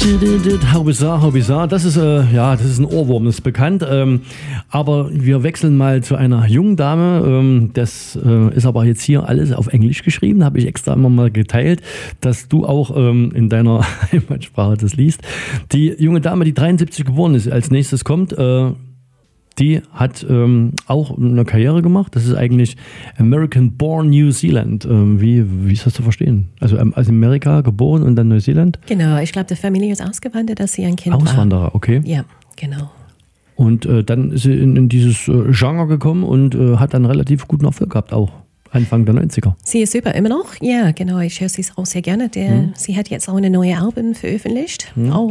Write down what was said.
How bizarre. Das ist das ist ein Ohrwurm, das ist bekannt. Aber wir wechseln mal zu einer jungen Dame. Das ist aber jetzt hier alles auf Englisch geschrieben. Habe ich extra immer mal geteilt, dass du auch in deiner Heimatsprache das liest. Die junge Dame, die 73 geboren ist, als nächstes kommt, die hat auch eine Karriere gemacht. Das ist eigentlich American Born New Zealand. Wie ist das zu verstehen? Also aus Amerika geboren und dann Neuseeland? Genau, ich glaube, die Familie ist ausgewandert, dass sie ein Kind Auswanderer, okay. Ja, genau. Und dann ist sie in dieses Genre gekommen und hat dann relativ guten Erfolg gehabt, auch Anfang der 90er. Sie ist super, immer noch? Ja, genau, ich höre sie auch sehr gerne. Sie hat jetzt auch eine neue Album veröffentlicht.